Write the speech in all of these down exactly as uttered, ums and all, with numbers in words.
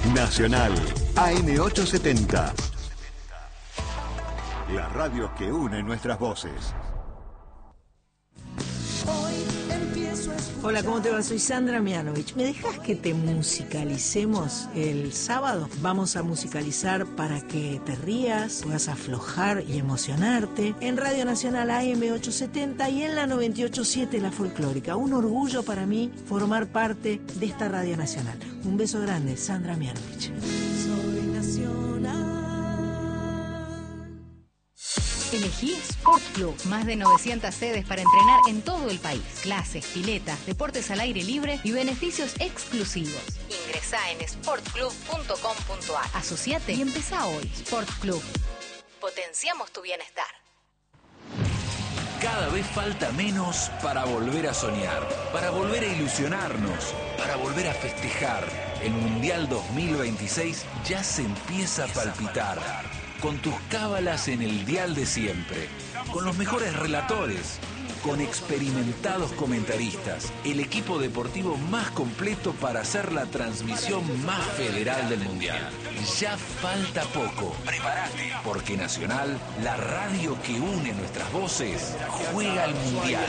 Nacional A M ochocientos setenta. La radio que une nuestras voces. Hola, ¿cómo te va? Soy Sandra Mianovich. ¿Me dejas que te musicalicemos el sábado? Vamos a musicalizar para que te rías, puedas aflojar y emocionarte en Radio Nacional A M ochocientos setenta y en la noventa y ocho punto siete La Folclórica. Un orgullo para mí formar parte de esta Radio Nacional. Un beso grande, Sandra Mianovich. Soy Nacional. Elegí Sport Club. Más de novecientas sedes para entrenar en todo el país. Clases, piletas, deportes al aire libre y beneficios exclusivos. Ingresá en sport club punto com punto a r. Asociate y empezá hoy. Sport Club. Potenciamos tu bienestar. Cada vez falta menos para volver a soñar, para volver a ilusionarnos, para volver a festejar. El Mundial dos mil veintiséis ya se empieza a palpitar. Con tus cábalas en el dial de siempre, con los mejores relatores, con experimentados comentaristas, el equipo deportivo más completo para hacer la transmisión más federal del Mundial. Ya falta poco. Prepárate, porque Nacional, la radio que une nuestras voces, juega al Mundial.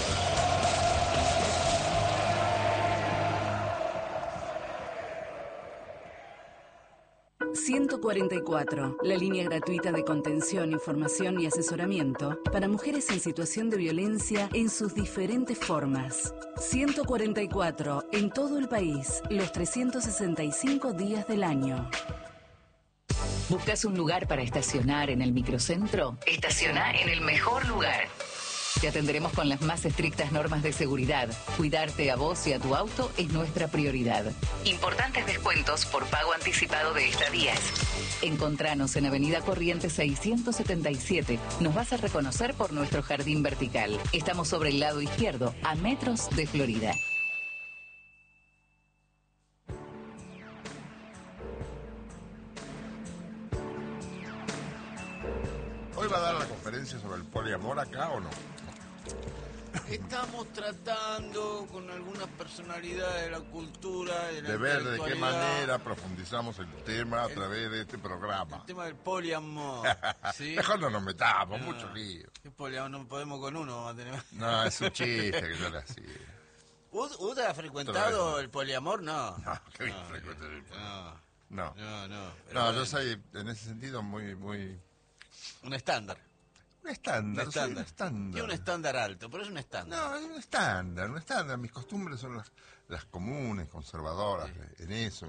ciento cuarenta y cuatro, la línea gratuita de contención, información y asesoramiento para mujeres en situación de violencia en sus diferentes formas. ciento cuarenta y cuatro, en todo el país, los trescientos sesenta y cinco días del año. ¿Buscas un lugar para estacionar en el microcentro? Estaciona en el mejor lugar. Te atenderemos con las más estrictas normas de seguridad. Cuidarte a vos y a tu auto es nuestra prioridad. Importantes descuentos por pago anticipado de estadías. Encontranos en Avenida Corrientes seiscientos setenta y siete. Nos vas a reconocer por nuestro jardín vertical. Estamos sobre el lado izquierdo, a metros de Florida. ¿Hoy va a dar la conferencia sobre el poliamor acá o no? Estamos tratando con algunas personalidades de la cultura, de, la de ver de qué manera profundizamos el tema a el, través de este programa. El tema del poliamor. ¿Sí? Mejor no nos metamos, no, mucho lío. ¿Qué poliamor? No podemos con uno. Vamos a tener... No, es un chiste que yo le hacía. ¿Usted ha frecuentado el poliamor? No. No, que no, frecuente el poliamor. No, no, no. No, no bueno. Yo soy en ese sentido muy, muy... Un estándar. Un estándar, un estándar. Un estándar. Y un estándar alto, pero es un estándar. No, es un estándar, un estándar. Mis costumbres son las, las comunes, conservadoras, sí. En eso.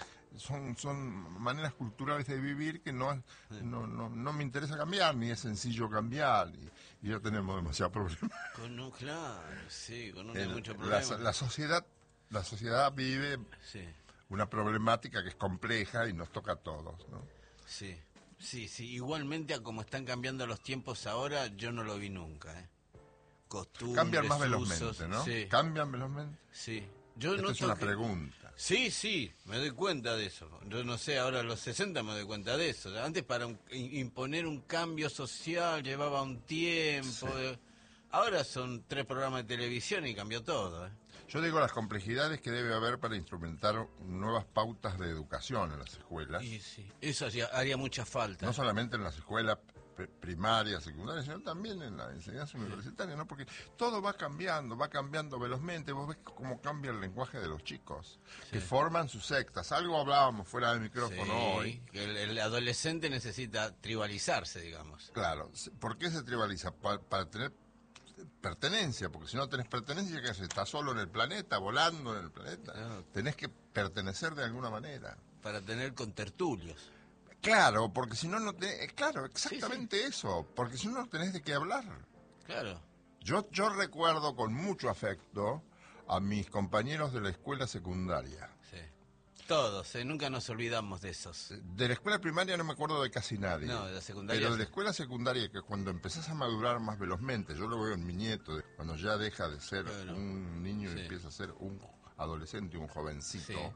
Son, son maneras culturales de vivir que no, sí. no, no, no me interesa cambiar, ni es sencillo cambiar. Y, y ya tenemos demasiados problemas. Con un, claro, sí, con un, El, mucho problema. La, la, sociedad, la sociedad vive sí. una problemática que es compleja y nos toca a todos, ¿no? Sí. Sí, sí, igualmente a como están cambiando los tiempos ahora, yo no lo vi nunca, ¿eh? Costumbres, cambian más usos, velozmente, ¿no? Sí. ¿Cambian velozmente? Sí. Yo Esto no es una pregunta. Sí, sí, me doy cuenta de eso. Yo no sé, ahora a los sesenta me doy cuenta de eso. Antes para un, imponer un cambio social llevaba un tiempo. Sí. De... Ahora son tres programas de televisión y cambió todo, ¿eh? Yo digo las complejidades que debe haber para instrumentar nuevas pautas de educación en las escuelas. Y sí, eso haría mucha falta. No solamente en las escuelas primarias, secundarias, sino también en la enseñanza universitaria, ¿no? Porque todo va cambiando, va cambiando velozmente. Vos ves cómo cambia el lenguaje de los chicos, sí. Que forman sus sectas. Algo hablábamos fuera del micrófono sí, hoy. Que el, el adolescente necesita tribalizarse, digamos. Claro. ¿Por qué se tribaliza? Para, para tener pertenencia, porque si no tenés pertenencia, ¿qué haces? Estás solo en el planeta, volando en el planeta. Claro. Tenés que pertenecer de alguna manera. Para tener contertulios. Claro, porque si no, no tenés... Claro, exactamente sí, sí. Eso. Porque si no, no tenés de qué hablar. Claro. Yo, yo recuerdo con mucho afecto a mis compañeros de la escuela secundaria. Sí. Todos, ¿eh? Nunca nos olvidamos de esos. De la escuela primaria no me acuerdo de casi nadie. No, de la secundaria. Pero de la escuela secundaria, que cuando empezás a madurar más velozmente, yo lo veo en mi nieto, cuando ya deja de ser bueno, un niño sí. Y empieza a ser un adolescente, un jovencito, sí.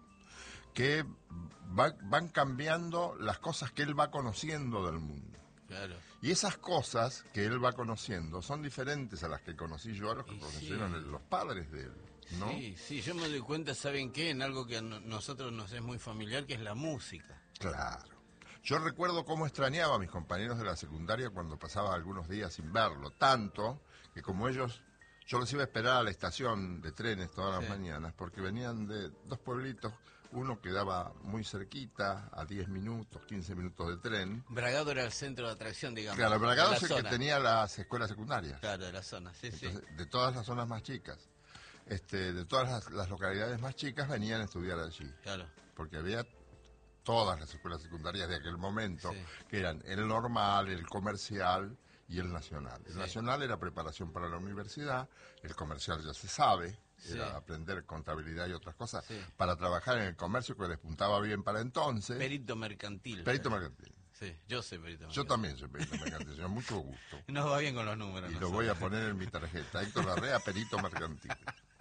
Que va, van cambiando las cosas que él va conociendo del mundo. Claro. Y esas cosas que él va conociendo son diferentes a las que conocí yo, a los que y conocieron sí. los padres de él. ¿no? Sí, sí, yo me doy cuenta, ¿saben qué? En algo que a no- nosotros nos es muy familiar, que es la música. Claro. Yo recuerdo cómo extrañaba a mis compañeros de la secundaria cuando pasaba algunos días sin verlo, tanto que como ellos, yo los iba a esperar a la estación de trenes todas las Sí. mañanas, porque venían de dos pueblitos, uno quedaba muy cerquita, a diez minutos, quince minutos de tren. Bragado era el centro de atracción, digamos. Claro, de Bragado la es el que zona. tenía las escuelas secundarias. Claro, de la zona, sí, sí. Entonces, de todas las zonas más chicas, este, de todas las, las localidades más chicas venían a estudiar allí, Claro. porque había todas las escuelas secundarias de aquel momento, Sí. que eran el normal, el comercial y el nacional. El Sí. nacional era preparación para la universidad, el comercial ya se sabe, Sí. era aprender contabilidad y otras cosas, Sí. para trabajar en el comercio que despuntaba bien para entonces. Perito mercantil. Perito mercantil. Sí, yo soy perito mercantil. Yo también soy perito mercantil, señor, mucho gusto. Nos va bien con los números. Y lo nosotros. voy a poner en mi tarjeta. Héctor Larrea, perito mercantil.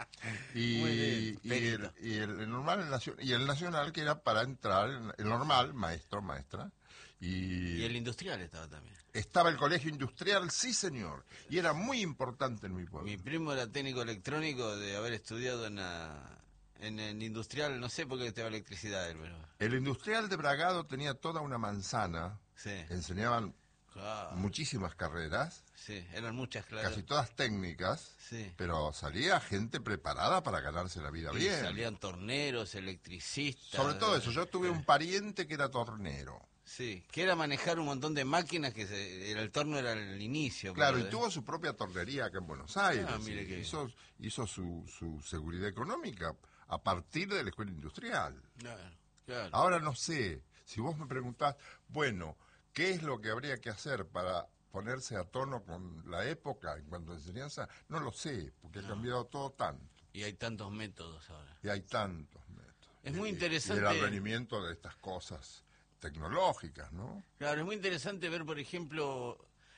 Y, Muy bien, y, el, perito. y el- el normal, el nacio- y el nacional, que era para entrar, en- el normal, maestro, maestra. Y, Y el industrial estaba también. estaba el colegio industrial, sí señor. Y era muy importante en mi pueblo. Mi primo era técnico electrónico de haber estudiado en, la- en el industrial, no sé por qué estaba electricidad, él, pero... El industrial de Bragado tenía toda una manzana. Sí, Enseñaban claro, muchísimas carreras, sí, eran muchas clases. casi todas técnicas. Sí. Pero salía gente preparada para ganarse la vida Y bien. salían torneros, electricistas. Sobre todo eso, yo tuve un pariente que era tornero. Sí, que era manejar un montón de máquinas, que se- el torno era el inicio. Claro, pero- y tuvo su propia tornería acá en Buenos Aires. Ah, mire y qué hizo hizo su, su seguridad económica a partir de la escuela industrial. Claro, claro. Ahora no sé, si vos me preguntás, bueno, ¿qué es lo que habría que hacer para ponerse a tono con la época en cuanto a enseñanza? No lo sé, porque ha cambiado todo tanto. Y hay tantos métodos ahora. Y hay tantos métodos. Es muy Y- interesante. Y el advenimiento de estas cosas tecnológicas, ¿no? Claro, es muy interesante ver, por ejemplo,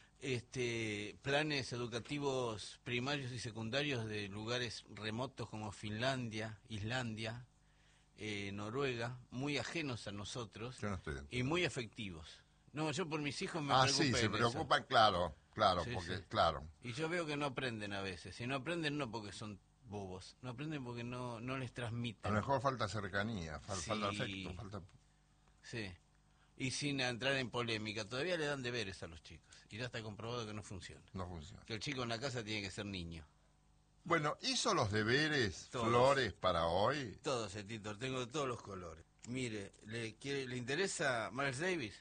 este planes educativos primarios y secundarios de lugares remotos como Finlandia, Islandia, eh, Noruega, muy ajenos a nosotros Yo no estoy dentro. y muy efectivos. No, yo por mis hijos me Ah, preocupé sí, se en eso. preocupan, claro, claro, Sí, porque, sí. claro. Y yo veo que no aprenden a veces. Y no aprenden no porque son bobos, no aprenden porque no, no les A transmiten. lo mejor falta cercanía, fal- Sí. falta afecto, falta... Sí. Y sin entrar en polémica, todavía le dan deberes a los chicos. Y ya está comprobado que no funciona. No funciona. Que el chico en la casa tiene que ser niño. Bueno, ¿hizo los deberes, Todos. Flores, para hoy? Todos, Tito, tengo de todos los colores. Mire, ¿le, quiere, ¿le interesa Miles Davis?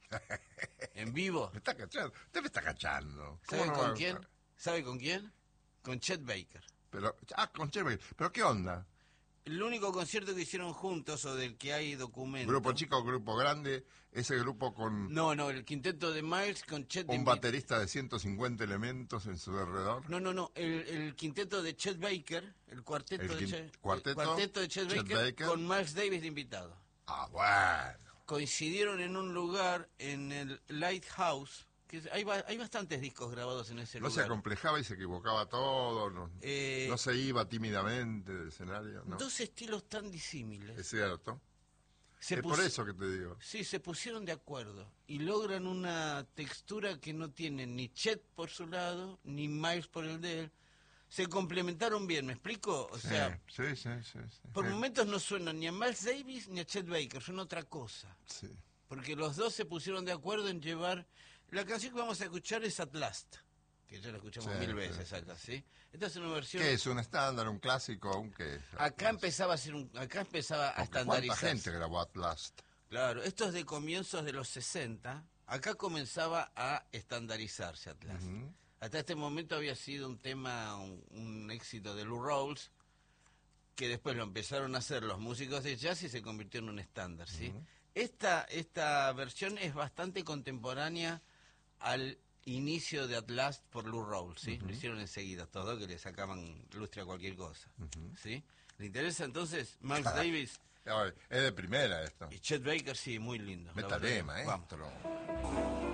¿En vivo? Me está cachando, usted me está cachando. ¿Sabe ¿Cómo no va con a quién? gustar? ¿Sabe con quién? Con Chet Baker. Pero, ah, con Chevy, ¿pero qué onda? El único concierto que hicieron juntos o del que hay documento. ¿Grupo chico, grupo grande? Ese grupo con No, no, el quinteto de Miles con Chet de un invi- baterista de ciento cincuenta elementos en su alrededor. No, no, no, el, el quinteto de Chet Baker, el cuarteto, El de, quin- Chet, cuarteto, el cuarteto de Chet, Chet Baker, Baker. con Miles Davis de invitado. Ah, bueno. Coincidieron en un lugar en el Lighthouse, que es- hay, ba- hay bastantes discos grabados en ese No se lugar. acomplejaba y se equivocaba todo, no, Eh, no se iba tímidamente del escenario, ¿no? Dos estilos tan disímiles. Es cierto. Se es pus- por eso que te digo. Sí, se pusieron de acuerdo y logran una textura que no tienen ni Chet por su lado, ni Miles por el de él. Se complementaron bien, ¿me explico? O sea, sí, sí, sí, sí, sí. por Sí, momentos no suenan ni a Miles Davis ni a Chet Baker, son otra cosa. sí. Porque los dos se pusieron de acuerdo en llevar... La canción que vamos a escuchar es At Last, que ya la escuchamos Sí, mil sí, veces sí. acá, ¿sí? Esta es una versión... ¿Qué es? ¿Un estándar, un clásico, un qué? Acá empezaba a ser un... Acá empezaba a Aunque ¿cuánta estandarizarse. gente grabó At Last? Claro, esto es de comienzos de los sesenta. Acá comenzaba a estandarizarse At Last. Ujú. Hasta este momento había sido un tema, un, un éxito de Lou Rawls, que después lo empezaron a hacer los músicos de jazz y se convirtió en un estándar, ¿sí? Esta, esta versión es bastante contemporánea al inicio de At Last por Lou Rawls, ¿sí? Lo hicieron enseguida, todo que le sacaban lustre a cualquier cosa, ¿sí? ¿Le interesa entonces Miles Davis Ay, es de primera esto. y Chet Baker? Sí, muy lindo. la Métale, verdad. Vamos. maestro.